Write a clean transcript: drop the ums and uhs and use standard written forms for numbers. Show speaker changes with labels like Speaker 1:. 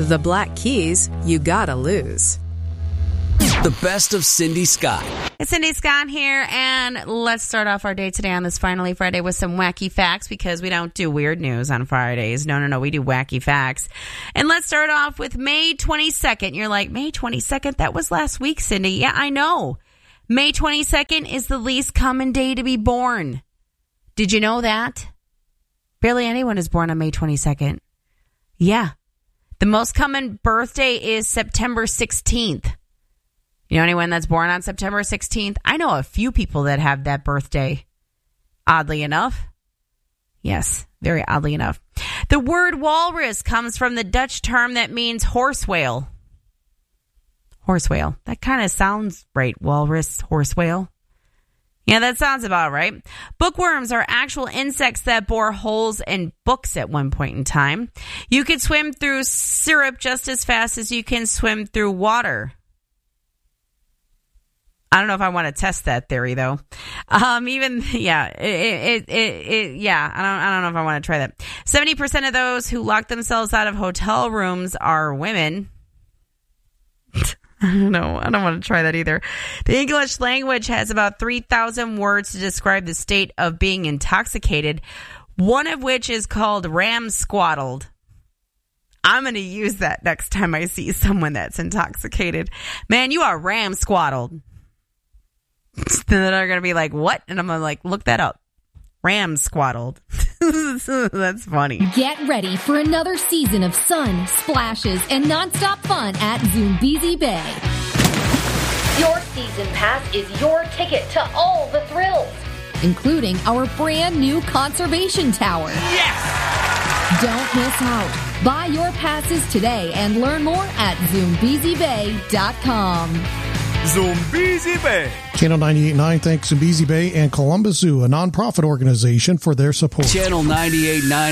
Speaker 1: The Black Keys You Gotta Lose.
Speaker 2: The best of Cindy Scott.
Speaker 3: It's Cindy Scott here, and let's start off our day today on this Finally Friday with some wacky facts, because we don't do weird news on Fridays. No, we do wacky facts. And let's start off with May 22nd. You're like, May 22nd? That was last week, Cindy. Yeah, I know. May 22nd is the least common day to be born. Did you know that? Barely anyone is born on May 22nd. Yeah. The most common birthday is September 16th. You know anyone that's born on September 16th? I know a few people that have that birthday. Oddly enough. Yes, very oddly enough. The word walrus comes from the Dutch term that means horse whale. Horse whale. That kind of sounds right. Walrus, horse whale. Yeah, that sounds about right. Bookworms are actual insects that bore holes in books at one point in time. You could swim through syrup just as fast as you can swim through water. I don't know if I want to test that theory, though. I don't know if I want to try that. 70% of those who lock themselves out of hotel rooms are women. I don't know. I don't want to try that either. The English language has about 3,000 words to describe the state of being intoxicated, one of which is called ramsquaddled. I'm going to use that next time I see someone that's intoxicated. Man, you are ramsquaddled. Then they're going to be like, what? And I'm going to like, look that up. Ramsquaddled. That's funny.
Speaker 4: Get ready for another season of sun, splashes, and nonstop fun at Zoombezi Bay.
Speaker 5: Your season pass is your ticket to all the thrills,
Speaker 4: including our brand new conservation tower.
Speaker 2: Yes!
Speaker 4: Don't miss out. Buy your passes today and learn more at ZoombeziBay.com.
Speaker 6: Zoombezi Bay.
Speaker 7: Channel 98.9 thanks Zoombezi Bay and Columbus Zoo, a nonprofit organization, for their support.
Speaker 2: Channel 98.9